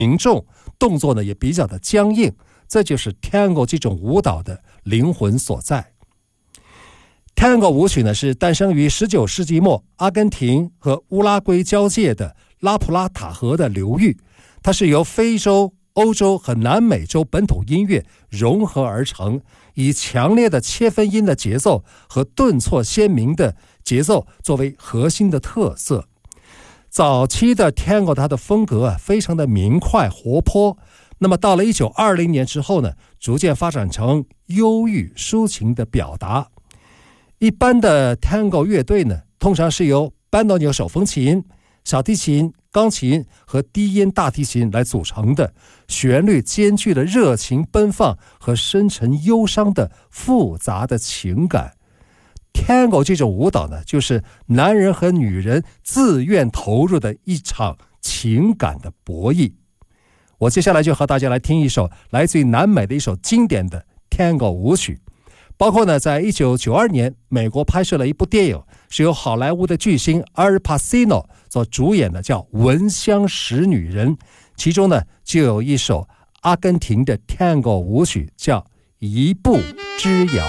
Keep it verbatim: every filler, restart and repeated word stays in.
凝重，动作呢也比较的僵硬，这就是 Tango 这种舞蹈的灵魂所在。Tango 舞曲呢是诞生于十九世纪末阿根廷和乌拉圭交界的拉普拉塔河的流域，它是由非洲、欧洲和南美洲本土音乐融合而成，以强烈的切分音的节奏和顿挫鲜明的节奏作为核心的特色。早期的 Tango 它的风格啊非常的明快活泼，那么到了一九二零年之后呢，逐渐发展成忧郁抒情的表达。一般的 Tango 乐队呢，通常是由班多纽手风琴、小提琴、钢琴和低音大提琴来组成的，旋律兼具了热情奔放和深沉忧伤的复杂的情感。Tango 这种舞蹈呢，就是男人和女人自愿投入的一场情感的博弈。我接下来就和大家来听一首来自于南美的一首经典的 Tango 舞曲，包括呢，在一九九二年美国拍摄了一部电影，是由好莱坞的巨星阿尔帕西诺所主演的，叫《闻香识女人》，其中呢就有一首阿根廷的 Tango 舞曲叫《一步之遥》。